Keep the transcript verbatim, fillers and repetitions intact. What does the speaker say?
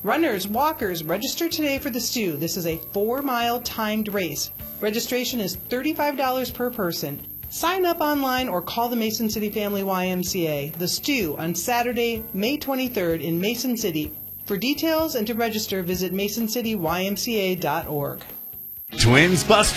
Runners, walkers, register today for the Stew. This is a four-mile timed race. Registration is thirty-five dollars per person. Sign up online or call the Mason City Family Y M C A. The Stew on Saturday, May twenty-third in Mason City. For details and to register, visit mason city y m c a dot org. Twins Bus